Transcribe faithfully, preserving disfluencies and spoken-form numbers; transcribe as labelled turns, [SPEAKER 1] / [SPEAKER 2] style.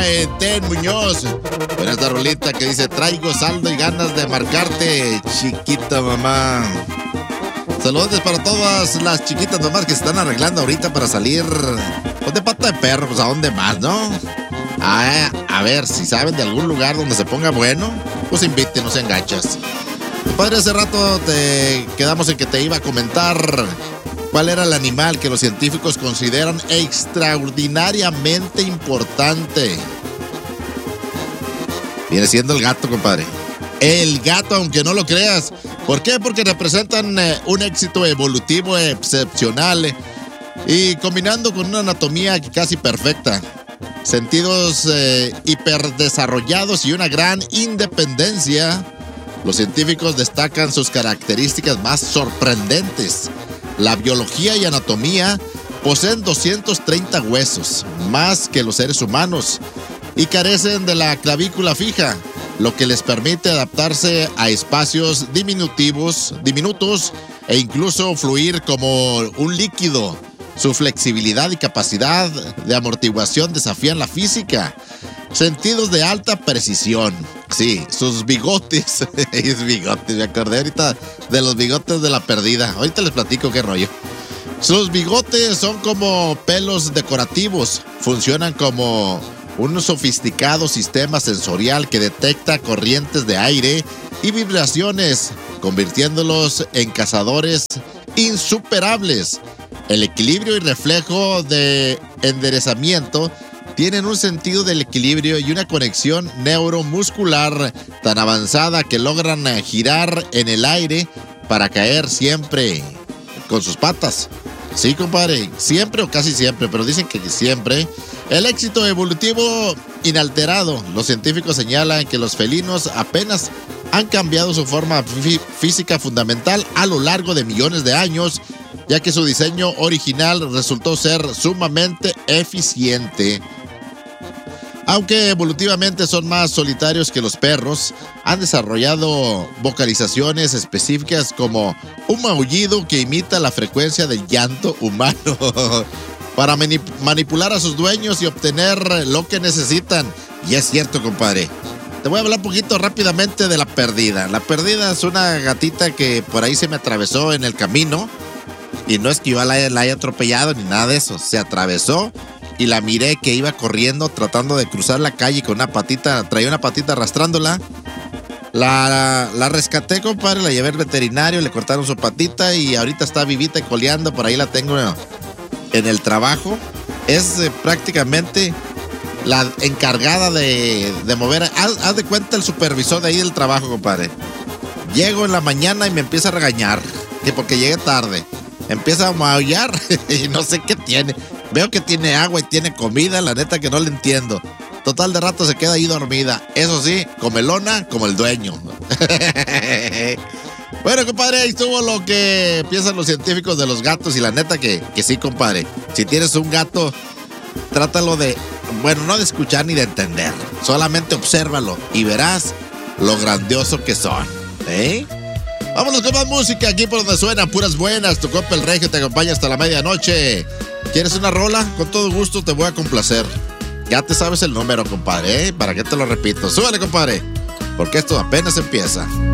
[SPEAKER 1] allá en Ten Muñoz. Con esta rolita que dice: traigo saldo y ganas de marcarte, chiquita mamá. Saludos para todas las chiquitas mamás que se están arreglando ahorita para salir pues, de pata de perro, pues a dónde más, ¿no? A, a ver, si saben de algún lugar donde se ponga bueno, pues inviten, no sean gachas. Padre, hace rato te quedamos en que te iba a comentar cuál era el animal que los científicos consideran extraordinariamente importante. Viene siendo el gato, compadre. El gato, aunque no lo creas. ¿Por qué? Porque representan eh, un éxito evolutivo excepcional eh, y combinando con una anatomía casi perfecta, sentidos eh, hiperdesarrollados y una gran independencia, los científicos destacan sus características más sorprendentes. La biología y anatomía poseen doscientos treinta huesos, más que los seres humanos, y carecen de la clavícula fija, lo que les permite adaptarse a espacios diminutivos, diminutos e incluso fluir como un líquido. Su flexibilidad y capacidad de amortiguación desafían la física. Sentidos de alta precisión. Sí, sus bigotes. Es bigotes, me acordé ahorita de los bigotes de la perdida. Ahorita les platico qué rollo. Sus bigotes son como pelos decorativos. Funcionan como un sofisticado sistema sensorial que detecta corrientes de aire y vibraciones, convirtiéndolos en cazadores insuperables. El equilibrio y reflejo de enderezamiento tienen un sentido del equilibrio y una conexión neuromuscular tan avanzada que logran girar en el aire para caer siempre con sus patas. Sí, compadre, siempre o casi siempre, pero dicen que siempre. El éxito evolutivo inalterado. Los científicos señalan que los felinos apenas han cambiado su forma fí- física fundamental a lo largo de millones de años, ya que su diseño original resultó ser sumamente eficiente. Aunque evolutivamente son más solitarios que los perros, han desarrollado vocalizaciones específicas como un maullido que imita la frecuencia del llanto humano para manip- manipular a sus dueños y obtener lo que necesitan. Y es cierto, compadre. Te voy a hablar un poquito rápidamente de la perdida. La perdida es una gatita que por ahí se me atravesó en el camino. Y no es que yo la haya, la haya atropellado ni nada de eso. Se atravesó y la miré que iba corriendo tratando de cruzar la calle con una patita. Traía una patita arrastrándola. La, la rescaté, compadre. La llevé al veterinario, le cortaron su patita y ahorita está vivita y coleando. Por ahí la tengo en el trabajo. Es eh, prácticamente la encargada de, de mover. Haz, haz de cuenta el supervisor de ahí del trabajo, compadre. Llego en la mañana y me empieza a regañar, que porque llegué tarde. Empieza a maullar y no sé qué tiene. Veo que tiene agua y tiene comida, la neta que no le entiendo. Total, de rato se queda ahí dormida. Eso sí, comelona como el dueño. Bueno, compadre, ahí estuvo lo que piensan los científicos de los gatos. Y la neta que, que sí, compadre. Si tienes un gato, trátalo de, bueno, no de escuchar ni de entender. Solamente obsérvalo y verás lo grandioso que son. ¿Eh? Vámonos con más música aquí por donde suenan puras buenas. Tu compa el Regio te acompaña hasta la medianoche. ¿Quieres una rola? Con todo gusto te voy a complacer. Ya te sabes el número, compadre, ¿eh? ¿Para qué te lo repito? Súbale, compadre, porque esto apenas empieza.